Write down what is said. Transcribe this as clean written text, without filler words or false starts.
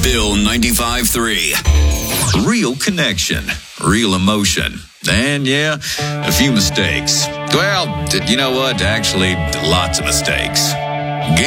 Bill 95.3. Real connection, real emotion, and yeah, a few mistakes. Well, you know what? Actually, lots of mistakes.